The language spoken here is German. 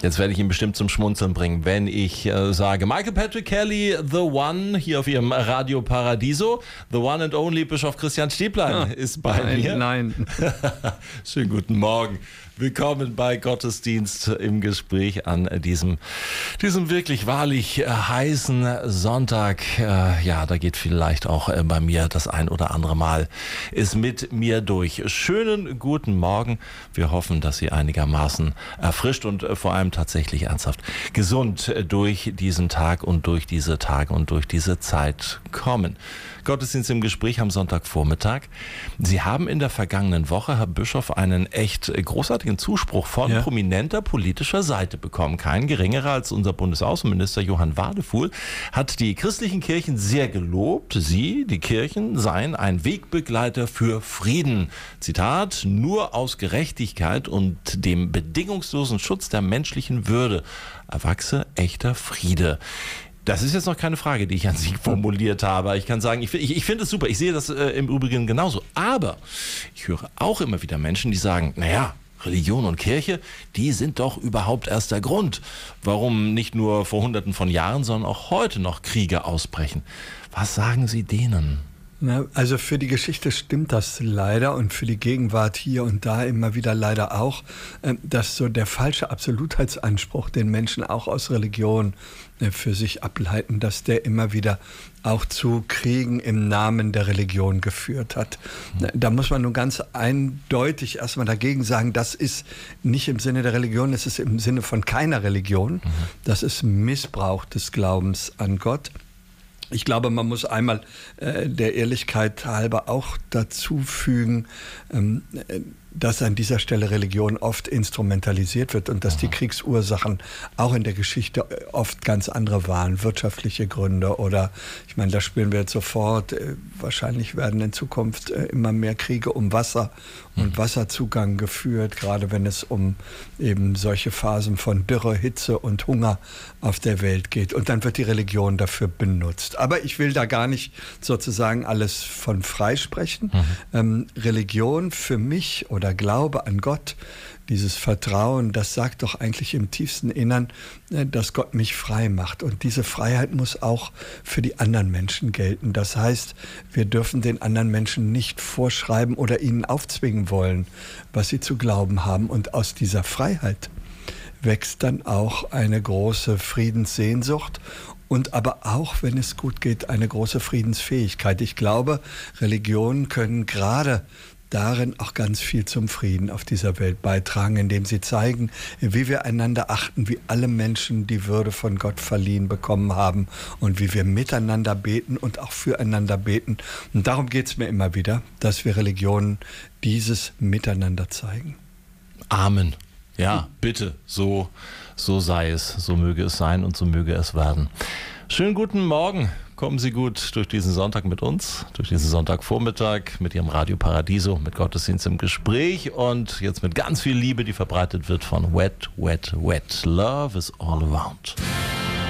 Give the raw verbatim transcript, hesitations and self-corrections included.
Jetzt werde ich ihn bestimmt zum Schmunzeln bringen, wenn ich äh, sage, Michael Patrick Kelly, The One, hier auf Ihrem Radio Paradiso. The One and Only Bischof Christian Stäblein ja, ist bei nein, mir. Nein, Schönen guten Morgen. Willkommen bei Gottesdienst im Gespräch an diesem, diesem wirklich wahrlich heißen Sonntag. Ja, da geht vielleicht auch bei mir das ein oder andere Mal ist mit mir durch. Schönen guten Morgen. Wir hoffen, dass Sie einigermaßen erfrischt und vor allem tatsächlich ernsthaft gesund durch diesen Tag und durch diese Tage und durch diese Zeit kommen. Gottesdienst im Gespräch am Sonntagvormittag. Sie haben in der vergangenen Woche, Herr Bischof, einen echt großartigen Zuspruch von ja. prominenter politischer Seite bekommen. Kein geringerer als unser Bundesaußenminister Johann Wadefuhl hat die christlichen Kirchen sehr gelobt. Sie, die Kirchen, seien ein Wegbegleiter für Frieden. Zitat, nur aus Gerechtigkeit und dem bedingungslosen Schutz der menschlichen Würde erwachse echter Friede. Das ist jetzt noch keine Frage, die ich an Sie formuliert habe. Ich kann sagen, ich, ich, ich finde es super. Ich sehe das äh, im Übrigen genauso. Aber ich höre auch immer wieder Menschen, die sagen, naja, Religion und Kirche, die sind doch überhaupt erst der Grund, warum nicht nur vor Hunderten von Jahren, sondern auch heute noch Kriege ausbrechen. Was sagen Sie denen? Na, also für die Geschichte stimmt das leider und für die Gegenwart hier und da immer wieder leider auch, dass so der falsche Absolutheitsanspruch, den Menschen auch aus Religion für sich ableiten, dass der immer wieder auch zu Kriegen im Namen der Religion geführt hat. Da muss man nun ganz eindeutig erstmal dagegen sagen, das ist nicht im Sinne der Religion, das ist im Sinne von keiner Religion. Das ist Missbrauch des Glaubens an Gott. Ich glaube, man muss einmal äh, der Ehrlichkeit halber auch dazu fügen, ähm, dass an dieser Stelle Religion oft instrumentalisiert wird und dass die Kriegsursachen auch in der Geschichte oft ganz andere waren, wirtschaftliche Gründe oder, ich meine, da spüren wir jetzt sofort, äh, wahrscheinlich werden in Zukunft äh, immer mehr Kriege um Wasser und Wasserzugang geführt, gerade wenn es um eben solche Phasen von Dürre, Hitze und Hunger auf der Welt geht. Und dann wird die Religion dafür benutzt. Aber ich will da gar nicht sozusagen alles von freisprechen. Mhm. Ähm, Religion für mich oder Glaube an Gott, dieses Vertrauen, das sagt doch eigentlich im tiefsten Innern, dass Gott mich frei macht. Und diese Freiheit muss auch für die anderen Menschen gelten. Das heißt, wir dürfen den anderen Menschen nicht vorschreiben oder ihnen aufzwingen wollen, was sie zu glauben haben. Und aus dieser Freiheit wächst dann auch eine große Friedenssehnsucht und aber auch, wenn es gut geht, eine große Friedensfähigkeit. Ich glaube, Religionen können gerade darin auch ganz viel zum Frieden auf dieser Welt beitragen, indem sie zeigen, wie wir einander achten, wie alle Menschen die Würde von Gott verliehen bekommen haben und wie wir miteinander beten und auch füreinander beten. Und darum geht es mir immer wieder, dass wir Religionen dieses Miteinander zeigen. Amen. Ja, bitte, so, so sei es, so möge es sein und so möge es werden. Schönen guten Morgen. Kommen Sie gut durch diesen Sonntag mit uns, durch diesen Sonntagvormittag mit Ihrem Radio Paradiso, mit Gottesdienst im Gespräch und jetzt mit ganz viel Liebe, die verbreitet wird von Wet, Wet, Wet. Love is all around.